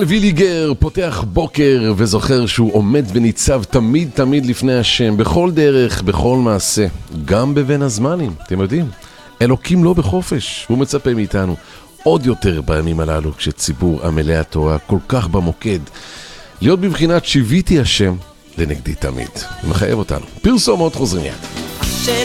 ויליגר פותח בוקר וזוכר שהוא עומד וניצב תמיד תמיד לפני השם, בכל דרך, בכל מעשה, גם בבין הזמנים. אתם יודעים, אלוקים לא בחופש, הוא מצפה מאיתנו עוד יותר בימים הללו, כשציבור עמלי התורה כל כך במוקד, להיות בבחינת שיוויתי השם לנגדי תמיד. זה מחייב אותנו. פרסומות, חוזרים מיד.